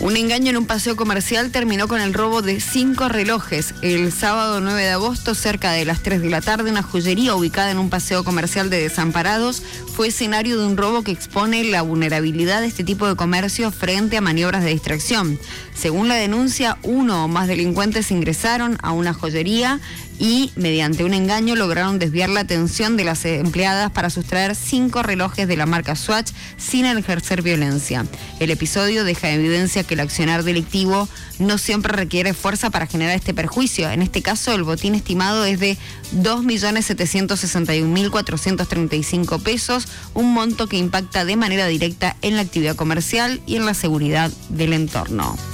Un engaño en un paseo comercial terminó con el robo de 5 relojes. El sábado 9 de agosto, cerca de las 3 de la tarde, una joyería ubicada en un paseo comercial de Desamparados fue escenario de un robo que expone la vulnerabilidad de este tipo de comercio frente a maniobras de distracción. Según la denuncia, uno o más delincuentes ingresaron a una joyería y, mediante un engaño, lograron desviar la atención de las empleadas para sustraer 5 relojes de la marca Swatch sin ejercer violencia. El episodio deja en evidencia que el accionar delictivo no siempre requiere fuerza para generar este perjuicio. En este caso, el botín estimado es de 2.761.435 pesos, un monto que impacta de manera directa en la actividad comercial y en la seguridad del entorno.